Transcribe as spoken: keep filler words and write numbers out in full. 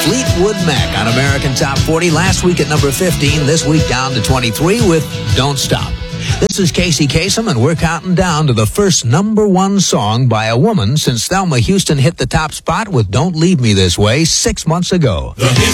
Fleetwood Mac on American Top forty. Last week at number fifteen, this week down to twenty-three with Don't Stop. This is Casey Kasem, and we're counting down to the first number one song by a woman since Thelma Houston hit the top spot with Don't Leave Me This Way six months ago.